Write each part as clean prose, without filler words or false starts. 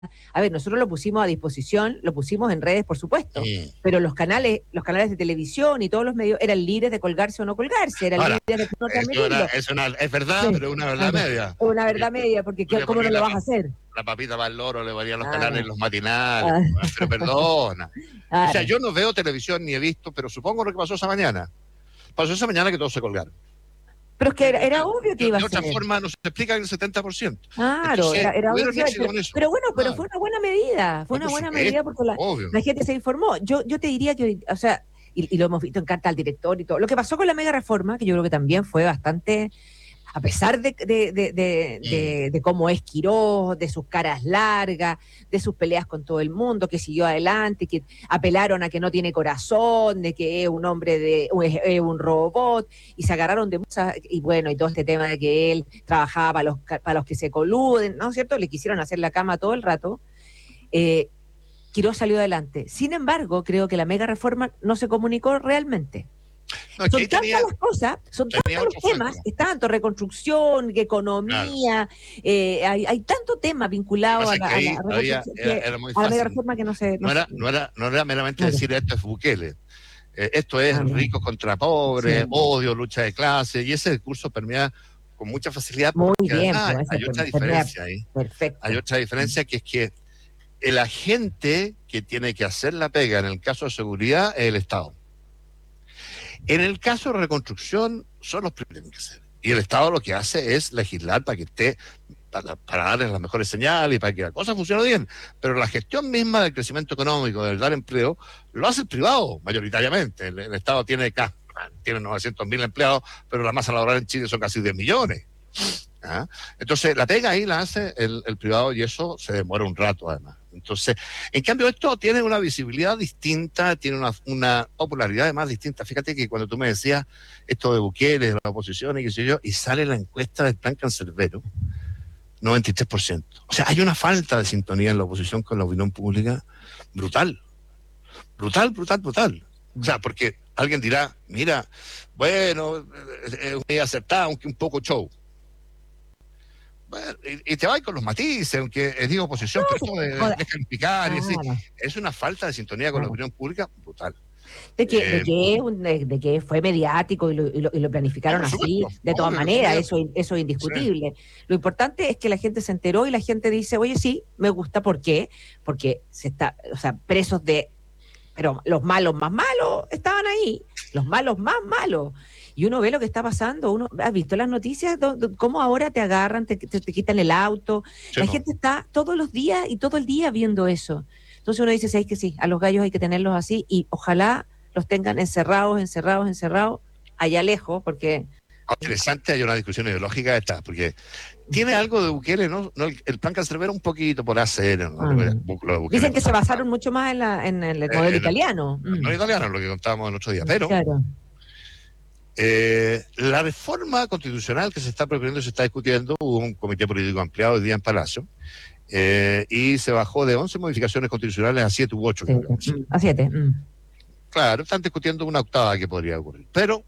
A ver, nosotros lo pusimos a disposición, lo pusimos en redes, por supuesto, pero los canales de televisión y todos los medios eran libres de colgarse o no colgarse, eran Ahora, libres de no transmitirlo. es verdad, Sí, pero es una verdad claro. media. Es una Porque, verdad media, porque porque, ¿cómo no porque lo vas a hacer? la papita para el loro le varían los canales, Claro, los matinales, claro, pero perdona. O sea, claro. yo no veo televisión ni he visto, pero supongo lo que pasó esa mañana. Pasó esa mañana que todos se colgaron. Pero es que era obvio que iba a De otra ser. forma no se explica el 70%. Claro, Entonces, era obvio tuvieron que iba a éxito ser. en eso. Pero bueno, pero Claro. fue una buena medida, fue No, una por buena medida supuesto, porque obvio. la gente se informó. Yo te diría que, o sea, y lo hemos visto en carta al director y todo. Lo que pasó con la mega reforma, que yo creo que también fue bastante, a pesar de cómo es Quirós, de sus caras largas, de sus peleas con todo el mundo, que siguió adelante, que apelaron a que no tiene corazón, de que es un hombre es un robot, y se agarraron de muchas, y bueno, y todo este tema de que él trabajaba para los que se coluden, ¿no es cierto? Le quisieron hacer la cama todo el rato. Eh, Quirós salió adelante. Sin embargo, creo que la mega reforma no se comunicó realmente. No, es que Son ahí tantas las cosas, son tenía tantos los otro temas, flanco. es tanto reconstrucción, Claro. economía, hay tanto tema Lo que vinculado pasa a es que a la ahí todavía reconstrucción, que, era muy a la mega fácil. reforma que no se... No No se- era meramente claro, decir esto es Bukele. Esto es claro, ricos contra sí. pobres, odio, lucha de clase, y ese discurso permea con mucha facilidad Muy porque bien, además pues hay otra diferencia ahí. Hay perfecto. otra diferencia que es que el agente que tiene que hacer la pega en el caso de seguridad es el Estado. En el caso de reconstrucción son los primeros que tienen que hacer. Y el Estado lo que hace es legislar para que esté, para darles las mejores señales y para que la cosa funcione bien. Pero la gestión misma del crecimiento económico, del dar empleo, lo hace el privado mayoritariamente. El Estado tiene 900.000 empleados, pero la masa laboral en Chile son casi 10 millones. ¿Ah? Entonces, la pega ahí la hace el privado y eso se demora un rato además. Entonces, en cambio, esto tiene una visibilidad distinta, tiene una popularidad además distinta. Fíjate que cuando tú me decías esto de Bukele, de la oposición y qué sé yo, y sale la encuesta del Plan Cancerbero, 93%. O sea, hay una falta de sintonía en la oposición con la opinión pública brutal. Brutal, brutal, brutal. O sea, porque alguien dirá, mira, bueno, es una acertada, aunque un poco show. Bueno, y te vas con los matices, aunque digo oposición, pero esto de Joder, descalificar y así, claro, es una falta de sintonía con la claro. opinión pública brutal. De que fue mediático y lo No, planificaron por supuesto, así, de todas obvio que fue maneras, mediático. eso es Sí, indiscutible. Lo importante es que la gente se enteró y la gente dice, oye, sí, me gusta, ¿por qué? Porque o sea, presos pero los malos más malos estaban ahí, los malos más malos. Y uno ve lo que está pasando, uno ha visto las noticias, cómo ahora te agarran, te quitan el auto. sí, La po. gente está todos los días y todo el día viendo eso. Entonces uno dice, sí, que sí, a los gallos hay que tenerlos así y ojalá los tengan encerrados, allá lejos, porque... Interesante, hay una discusión ideológica esta, porque tiene algo de Bukele, ¿no? El plan Cancerbero un poquito por hacer, ¿no? Lo de Bukele Dicen no que se pasa nada. basaron mucho más en el modelo En el italiano. no italiano, lo que contábamos el otro día, pero Claro. la reforma constitucional que se está proponiendo, se está discutiendo, hubo un comité político ampliado hoy día en Palacio, y se bajó de 11 modificaciones constitucionales a 7 u 8, Sí, creo que sí. a 7. Claro, están discutiendo una octava que podría ocurrir, pero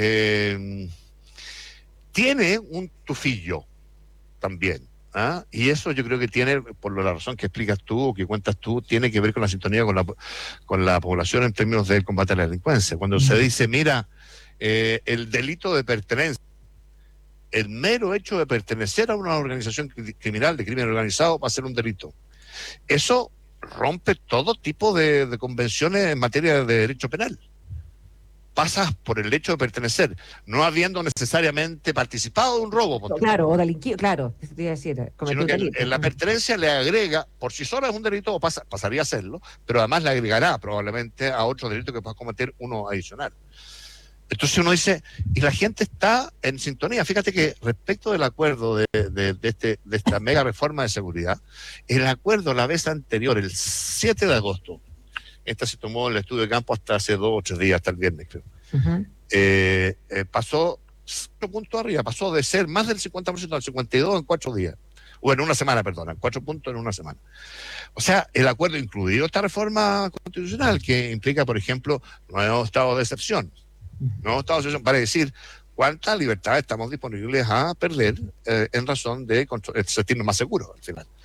tiene un tufillo también. ¿Ah? Y eso yo creo que tiene, por la razón que explicas tú o que cuentas tú, tiene que ver con la sintonía con la población en términos del combate a la delincuencia. Cuando se dice, mira, el delito de pertenencia, el mero hecho de pertenecer a una organización criminal, de crimen organizado, va a ser un delito. Eso rompe todo tipo de convenciones en materia de derecho penal. Pasas por el hecho de pertenecer, no habiendo necesariamente participado de un robo. Claro, o delinquido, claro, eso te iba a decir, cometió Sino un que delito. en la pertenencia le agrega, por sí sola es un delito, o pasaría a serlo, pero además le agregará probablemente a otro delito que pueda cometer uno adicional. Entonces uno dice, y la gente está en sintonía. Fíjate que respecto del acuerdo de esta mega reforma de seguridad, el acuerdo la vez anterior, el 7 de agosto, esta se tomó en el estudio de campo hasta hace 2 o 3 días, hasta el viernes creo, pasó 4 puntos arriba, pasó de ser más del 50% al 52% en 4 días. O en una semana, perdona, 4 puntos en una semana. O sea, el acuerdo incluido esta reforma constitucional que implica, por ejemplo, nuevos estados de excepción. Nuevos estados de excepción para decir cuánta libertad estamos disponibles a perder en razón de sentirnos más seguros al final.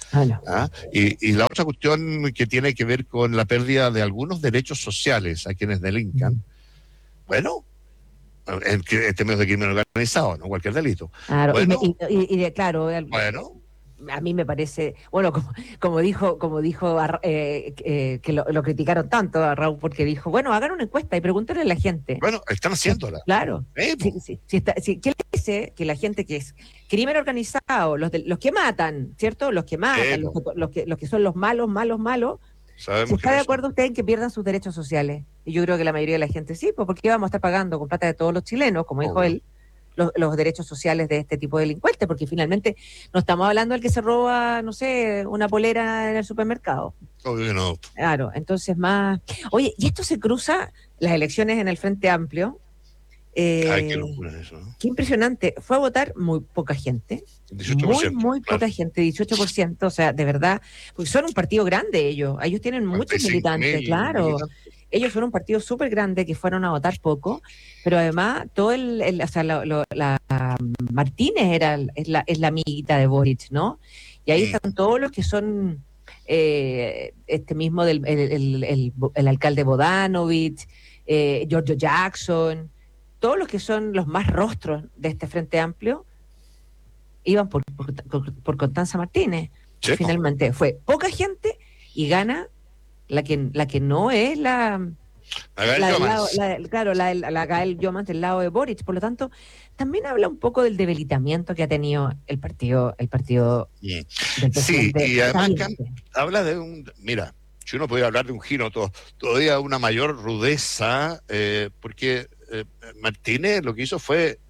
Ah, no. Y la otra cuestión que tiene que ver con la pérdida de algunos derechos sociales a quienes delincan, bueno, en términos de crimen organizado, no cualquier delito. Claro, Bueno, claro, bueno, a mí me parece, bueno, como dijo que lo criticaron tanto a Raúl porque dijo, bueno, hagan una encuesta y pregúntenle a la gente. bueno, están haciéndola. Claro. Sí, Po. sí, sí, ¿quién le dice que la gente que es crimen organizado, los que matan, ¿cierto? Los que matan, Po. los que son los malos, malos, malos, si Sabemos que está no de son. acuerdo usted en que pierdan sus derechos sociales. Y yo creo que la mayoría de la gente sí, pues porque vamos a estar pagando con plata de todos los chilenos, como dijo Obvio, él, los derechos sociales de este tipo de delincuentes, porque finalmente no estamos hablando del que se roba, no sé, una polera en el supermercado. obvio que no. Claro, entonces más. Oye, y esto se cruza las elecciones en el Frente Amplio. Ay, qué Eh, locura eso, ¿no? Qué impresionante. Fue a votar muy poca gente. Muy, 18%, muy claro. poca gente, 18%. O sea, de verdad, porque son un partido grande ellos tienen muchos 45.000 militantes, claro. militantes. Ellos son un partido súper grande que fueron a votar poco, pero además todo o sea, la Martínez es la amiguita de Boric, ¿no? Y ahí están todos los que son este mismo el alcalde Bodanovich, Giorgio Jackson, todos los que son los más rostros de este Frente Amplio iban por Constanza Martínez. Sí, Finalmente fue poca gente y gana la que no es Gael Jomans. claro, la Gael Jomans del lado de Boric. Por lo tanto, también habla un poco del debilitamiento que ha tenido el partido del Sí, presidente y además saliente. habla de mira, si uno podía hablar de un giro todavía una mayor rudeza, porque Martínez lo que hizo fue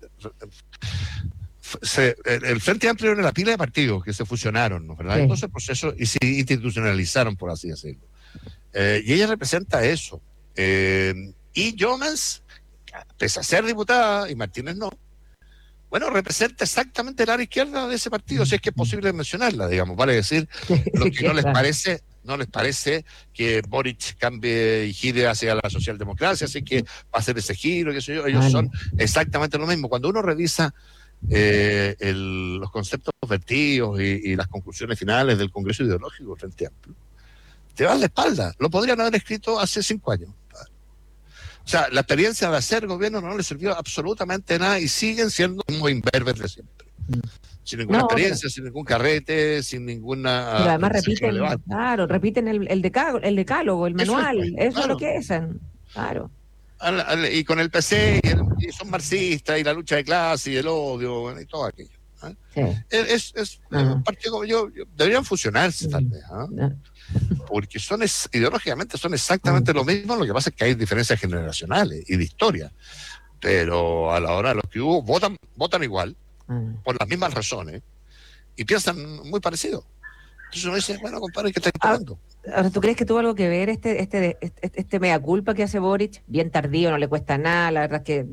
el Frente Amplio era la pila de partidos que se fusionaron, ¿no? ¿Verdad? Sí. Entonces el proceso y se institucionalizaron, por así decirlo. Y ella representa eso. Y Jomans, pese a ser diputada, y Martínez no, bueno, representa exactamente el área izquierda de ese partido, si es que es posible mencionarla, digamos, vale decir, lo que no les parece que Boric cambie y gire hacia la socialdemocracia, así que va a hacer ese giro, qué sé yo, ellos son exactamente lo mismo. Cuando uno revisa los conceptos vertidos y las conclusiones finales del Congreso Ideológico Frente Amplio, te vas de espalda. Lo podrían haber escrito hace 5 años. O sea, la experiencia de hacer gobierno no les sirvió absolutamente nada y siguen siendo muy imberbes de siempre. Sin ninguna experiencia, sin ningún carrete, sin ninguna... Pero además repiten el decálogo, el manual, eso es lo que es, claro. Y con el PC, y son marxistas, y la lucha de clase, y el odio, y todo aquello. Sí. Es un partido, deberían fusionarse tal vez, porque ideológicamente son exactamente lo mismo, lo que pasa es que hay diferencias generacionales y de historia, pero a la hora de los que hubo, votan igual, por las mismas razones, y piensan muy parecido. Entonces uno dice, bueno, compadre, ¿qué está esperando? Ahora, ¿tú crees que tuvo algo que ver este mea culpa que hace Boric? Bien tardío, no le cuesta nada, la verdad es que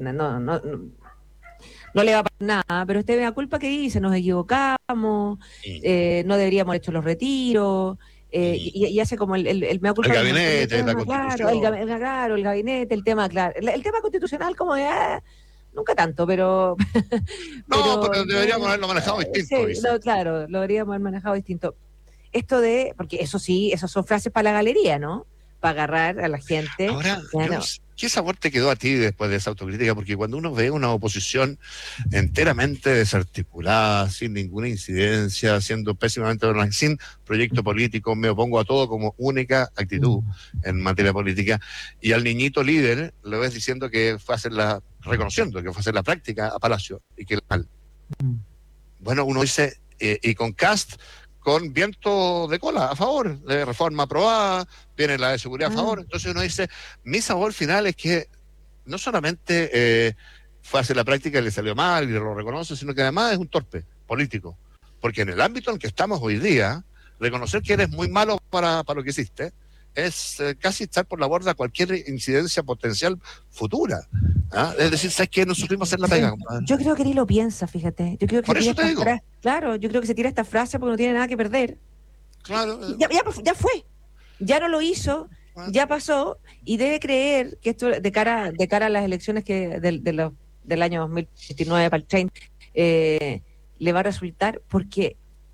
no le va a pasar nada, pero este mea culpa que dice, nos equivocamos, no deberíamos haber hecho los retiros, y hace como el mea culpa. El gabinete, la constitución. Claro, el gabinete, el tema, claro. El tema constitucional como de... nunca tanto, pero... pero deberíamos haberlo manejado distinto. Sí, claro, lo deberíamos haber manejado distinto. Esto porque eso sí, esas son frases para la galería, ¿no? Para agarrar a la gente. Ahora, ¿qué sabor te quedó a ti después de esa autocrítica? Porque cuando uno ve una oposición enteramente desarticulada, sin ninguna incidencia, siendo pésimamente organizada, sin proyecto político, me opongo a todo como única actitud en materia política, y al niñito líder le ves diciendo que fue a hacer reconociendo que fue a hacer la práctica a Palacio y que mal. Bueno, uno dice, y con Kast, con viento de cola a favor, de reforma aprobada, viene la de seguridad a favor. Entonces uno dice, mi sabor final es que no solamente fue a hacer la práctica y le salió mal y lo reconoce, sino que además es un torpe político. Porque en el ámbito en que estamos hoy día, reconocer que eres muy malo para lo que hiciste es casi estar por la borda cualquier incidencia potencial futura. Es decir, ¿sabes qué? No supimos hacer la pega, compadre. Yo creo que ni lo piensa, fíjate. Yo creo que por eso te digo. Claro, yo creo que se tira esta frase porque no tiene nada que perder. Claro. Ya fue. Ya no lo hizo, ya pasó, y debe creer que esto de cara a las elecciones del año 2029 para el 30 le va a resultar, porque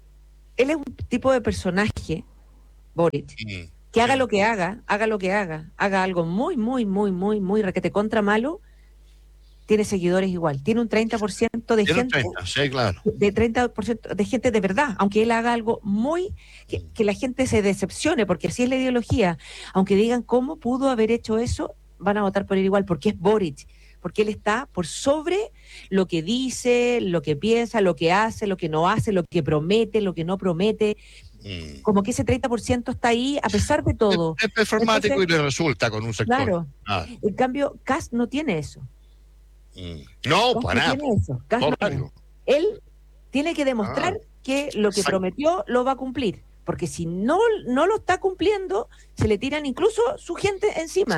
él es un tipo de personaje, Boric, que haga lo que haga, haga algo muy, muy, muy, muy, muy requete contra malo, tiene seguidores igual. Tiene un 30% de Tiene un gente, 30, sí, claro. de 30% de gente de verdad, aunque él haga algo muy, que la gente se decepcione, porque así es la ideología. Aunque digan cómo pudo haber hecho eso, van a votar por él igual, porque es Boric, porque él está por sobre lo que dice, lo que piensa, lo que hace, lo que no hace, lo que promete, lo que no promete. Como que ese 30% está ahí a pesar de todo. Es performático. Entonces, Y le resulta con un sector. claro, en cambio, Kast no tiene eso. No, Kast para no nada. tiene eso. Kast no tiene. Él tiene que demostrar que lo que prometió lo va a cumplir, porque si no lo está cumpliendo, se le tiran incluso su gente encima.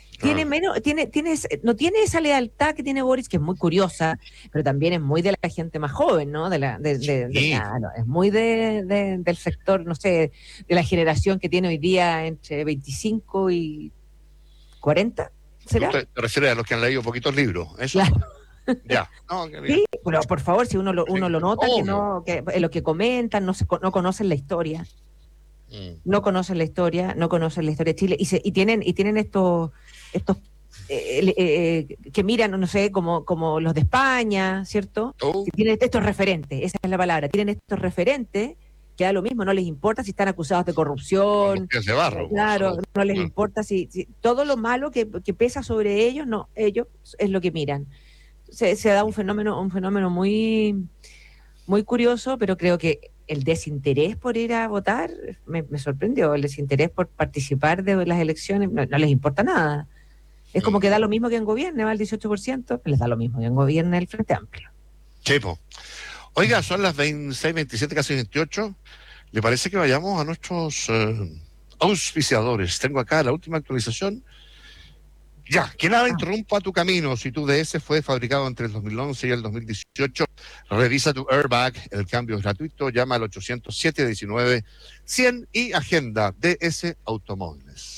No tiene esa lealtad que tiene Boris, que es muy curiosa, pero también es muy de la gente más joven, ¿no? Es muy del sector, no sé, de la generación que tiene hoy día entre 25 y 40, ¿será? ¿Te refieres a los que han leído poquitos libros? ¿Eso? Claro. Ya. No, sí, pero por favor, si uno lo nota, obvio. que lo que comentan no conocen la historia. No conocen la historia de Chile y tienen estos que miran, no sé, como los de España, ¿cierto? Que tienen estos referentes, esa es la palabra, tienen estos referentes que da lo mismo, no les importa si están acusados de corrupción, de barro, claro, no les importa si todo lo malo que pesa sobre ellos, no, ellos es lo que miran. Se da un fenómeno muy, muy curioso, pero creo que el desinterés por ir a votar me sorprendió, el desinterés por participar de las elecciones, no les importa nada. Es como que da lo mismo que en gobierne, va el 18%, les da lo mismo que en gobierne el Frente Amplio. Chepo. Oiga, son las 26, 27, casi 28. ¿Le parece que vayamos a nuestros auspiciadores? Tengo acá la última actualización. Ya, que nada interrumpa tu camino. Si tu DS fue fabricado entre el 2011 y el 2018, revisa tu airbag. El cambio es gratuito. Llama al 800-719-100 y agenda DS Automóviles.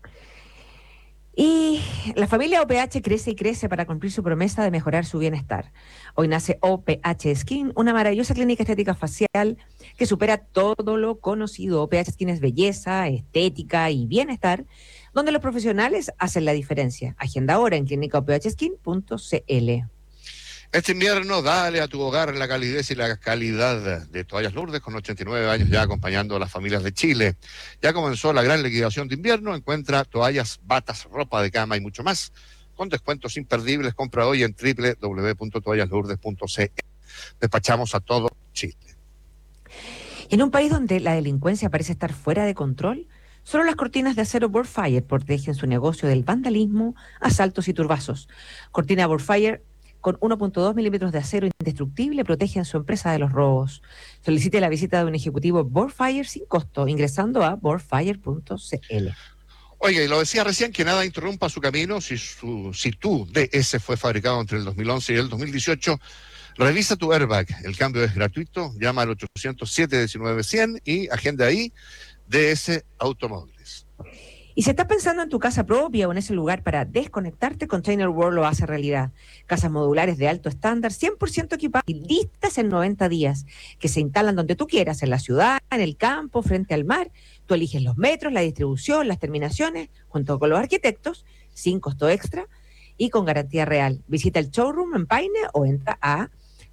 Y la familia OPH crece y crece para cumplir su promesa de mejorar su bienestar. Hoy nace OPH Skin, una maravillosa clínica estética facial que supera todo lo conocido. OPH Skin es belleza, estética y bienestar, donde los profesionales hacen la diferencia. Agenda ahora en clínicaophskin.cl. Este invierno, dale a tu hogar la calidez y la calidad de Toallas Lourdes, con 89 años ya acompañando a las familias de Chile. Ya comenzó la gran liquidación de invierno. Encuentra toallas, batas, ropa de cama y mucho más con descuentos imperdibles. Compra hoy en www.toallaslourdes.cl. Despachamos a todo Chile. En un país donde la delincuencia parece estar fuera de control, solo las cortinas de acero Borfire protegen su negocio del vandalismo, asaltos y turbazos. Cortina Borfire con 1.2 milímetros de acero indestructible protegen su empresa de los robos. Solicite la visita de un ejecutivo Borfire sin costo ingresando a borfire.cl. Oiga, y lo decía recién, que nada interrumpa su camino. Si tu DS fue fabricado entre el 2011 y el 2018, revisa tu airbag. El cambio es gratuito. Llama al 800-719-100 y agenda ahí DS Automóviles. Y si estás pensando en tu casa propia o en ese lugar para desconectarte, Container World lo hace realidad. Casas modulares de alto estándar, 100% equipadas y listas en 90 días, que se instalan donde tú quieras, en la ciudad, en el campo, frente al mar. Tú eliges los metros, la distribución, las terminaciones, junto con los arquitectos, sin costo extra y con garantía real. Visita el showroom en Paine o entra a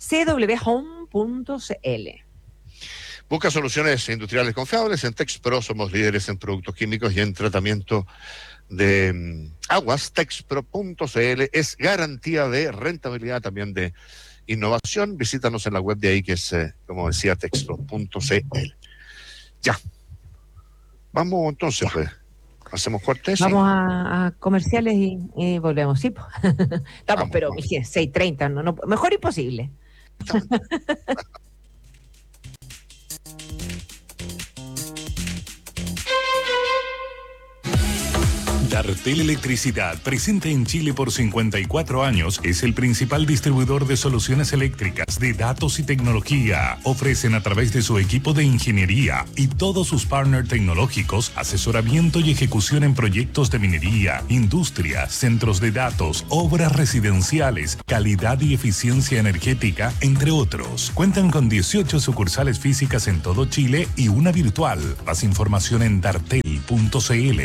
cwhome.cl. Busca soluciones industriales confiables. En Texpro somos líderes en productos químicos y en tratamiento de aguas. Texpro.cl es garantía de rentabilidad, también de innovación. Visítanos en la web de ahí, que es, como decía, texpro.cl. Ya. Vamos entonces, pues. Hacemos cortes. Vamos a comerciales y volvemos. Sí, estamos, Vamos, pero vamos. 6:30, no, mejor imposible. La Dartel Electricidad, presente en Chile por 54 años, es el principal distribuidor de soluciones eléctricas, de datos y tecnología. Ofrecen a través de su equipo de ingeniería y todos sus partners tecnológicos asesoramiento y ejecución en proyectos de minería, industria, centros de datos, obras residenciales, calidad y eficiencia energética, entre otros. Cuentan con 18 sucursales físicas en todo Chile y una virtual. Más información en dartel.cl.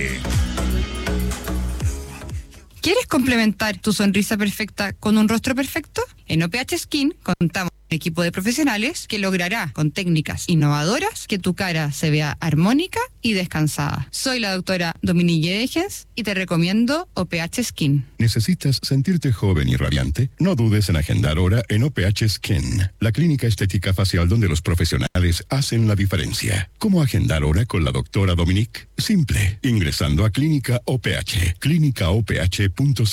¿Quieres complementar tu sonrisa perfecta con un rostro perfecto? En OPH Skin contamos con un equipo de profesionales que logrará con técnicas innovadoras que tu cara se vea armónica y descansada. Soy la doctora Dominique Degens y te recomiendo OPH Skin. ¿Necesitas sentirte joven y radiante? No dudes en agendar hora en OPH Skin, la clínica estética facial donde los profesionales hacen la diferencia. ¿Cómo agendar hora con la doctora Dominique? Simple, ingresando a Clínica OPH, clínicaoph.cl.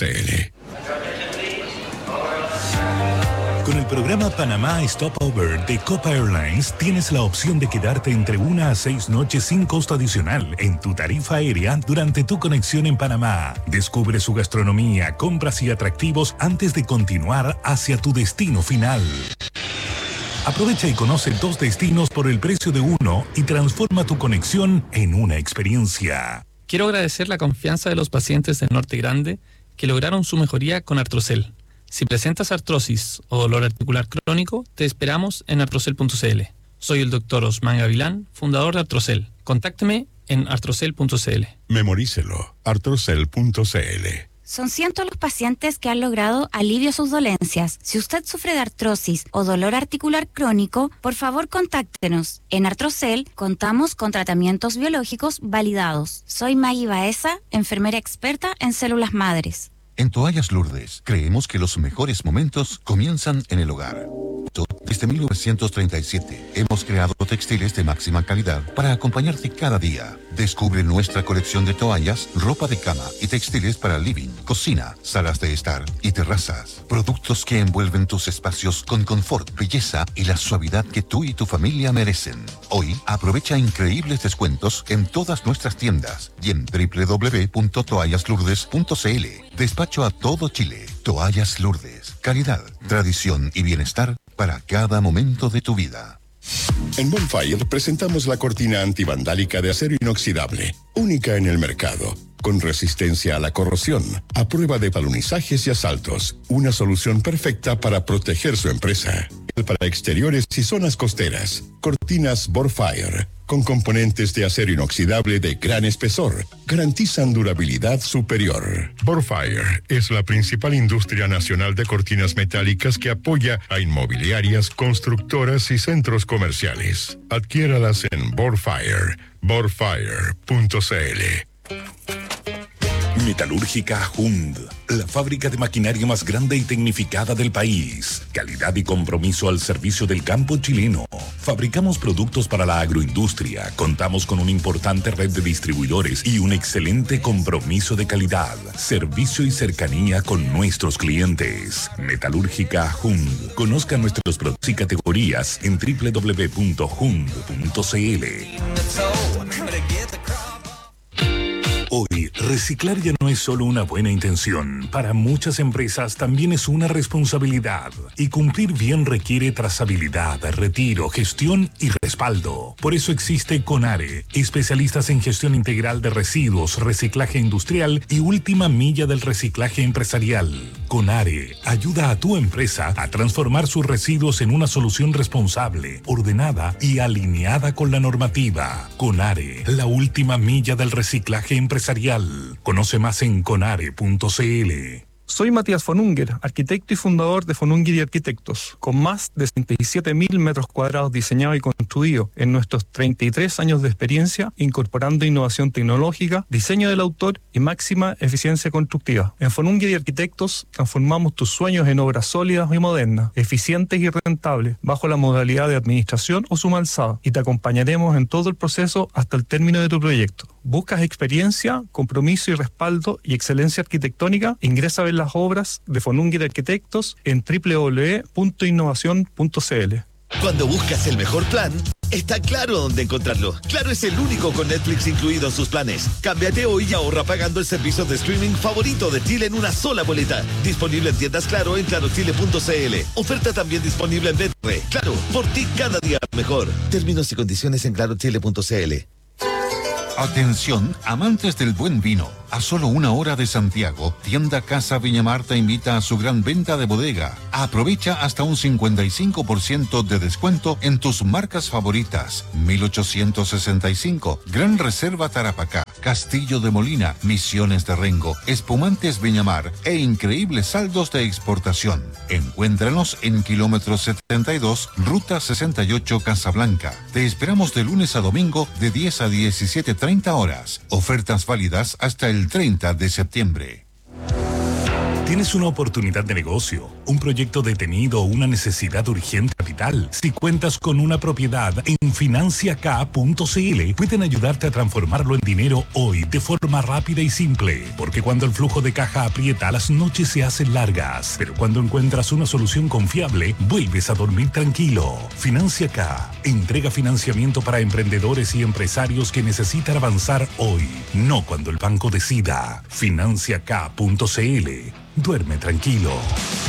Con el programa Panamá Stopover de Copa Airlines tienes la opción de quedarte entre 1 a 6 noches sin costo adicional en tu tarifa aérea durante tu conexión en Panamá. Descubre su gastronomía, compras y atractivos antes de continuar hacia tu destino final. Aprovecha y conoce 2 destinos por el precio de uno y transforma tu conexión en una experiencia. Quiero agradecer la confianza de los pacientes del Norte Grande que lograron su mejoría con Artrocel. Si presentas artrosis o dolor articular crónico, te esperamos en artrocel.cl. Soy el Dr. Osman Gavilán, fundador de Artrocel. Contácteme en artrocel.cl. Memorícelo, artrocel.cl. Son cientos los pacientes que han logrado alivio a sus dolencias. Si usted sufre de artrosis o dolor articular crónico, por favor contáctenos. En Artrocel contamos con tratamientos biológicos validados. Soy Maggie Baeza, enfermera experta en células madres. En Toallas Lourdes, creemos que los mejores momentos comienzan en el hogar. Desde 1937, hemos creado textiles de máxima calidad para acompañarte cada día. Descubre nuestra colección de toallas, ropa de cama y textiles para living, cocina, salas de estar y terrazas. Productos que envuelven tus espacios con confort, belleza y la suavidad que tú y tu familia merecen. Hoy, aprovecha increíbles descuentos en todas nuestras tiendas y en www.toallaslourdes.cl. Despacho a todo Chile. Toallas Lourdes. Calidad, tradición y bienestar para cada momento de tu vida. En Bonfire presentamos la cortina antivandálica de acero inoxidable, única en el mercado, con resistencia a la corrosión, a prueba de balonizajes y asaltos, una solución perfecta para proteger su empresa. Para exteriores y zonas costeras, cortinas Bonfire, con componentes de acero inoxidable de gran espesor, garantizan durabilidad superior. Bonfire es la principal industria nacional de cortinas metálicas que apoya a inmobiliarias, constructoras y centros comerciales. Adquiéralas en Bonfire, bonfire.cl. Metalúrgica Hund, la fábrica de maquinaria más grande y tecnificada del país. Calidad y compromiso al servicio del campo chileno. Fabricamos productos para la agroindustria. Contamos con una importante red de distribuidores y un excelente compromiso de calidad, servicio y cercanía con nuestros clientes. Metalúrgica Hund. Conozca nuestros productos y categorías en www.hund.cl. Hoy, reciclar ya no es solo una buena intención. Para muchas empresas también es una responsabilidad. Y cumplir bien requiere trazabilidad, retiro, gestión y respaldo. Por eso existe CONARE, especialistas en gestión integral de residuos, reciclaje industrial y última milla del reciclaje empresarial. CONARE ayuda a tu empresa a transformar sus residuos en una solución responsable, ordenada y alineada con la normativa. CONARE, la última milla del reciclaje empresarial. Conoce más en conare.cl. Soy Matías von Unger, arquitecto y fundador de von Unger y Arquitectos, con más de 67.000 metros cuadrados diseñados y construidos en nuestros 33 años de experiencia, incorporando innovación tecnológica, diseño del autor y máxima eficiencia constructiva. En von Unger y Arquitectos transformamos tus sueños en obras sólidas y modernas, eficientes y rentables, bajo la modalidad de administración o suma alzada, y te acompañaremos en todo el proceso hasta el término de tu proyecto. ¿Buscas experiencia, compromiso y respaldo y excelencia arquitectónica? Ingresa a ver las obras de von Unger Arquitectos en www.innovacion.cl. Cuando buscas el mejor plan, está Claro dónde encontrarlo. Claro es el único con Netflix incluido en sus planes. Cámbiate hoy y ahorra pagando el servicio de streaming favorito de Chile en una sola boleta. Disponible en tiendas Claro en clarochile.cl. Oferta también disponible en BTR. Claro, por ti cada día mejor. Términos y condiciones en clarochile.cl. Atención, amantes del buen vino. A solo 1 hora de Santiago, Tienda Casa Viñamar te invita a su gran venta de bodega. Aprovecha hasta un 55% de descuento en tus marcas favoritas. 1865, Gran Reserva Tarapacá, Castillo de Molina, Misiones de Rengo, Espumantes Viñamar e increíbles saldos de exportación. Encuéntranos en kilómetro 72, Ruta 68 Casablanca. Te esperamos de lunes a domingo de 10 a 17:30 horas. Ofertas válidas hasta el 30 de septiembre. ¿Tienes una oportunidad de negocio, un proyecto detenido o una necesidad urgente de capital? Si cuentas con una propiedad, en financiak.cl pueden ayudarte a transformarlo en dinero hoy de forma rápida y simple. Porque cuando el flujo de caja aprieta, las noches se hacen largas. Pero cuando encuentras una solución confiable, vuelves a dormir tranquilo. Financiak entrega financiamiento para emprendedores y empresarios que necesitan avanzar hoy, no cuando el banco decida. Financiak.cl. Duerme tranquilo.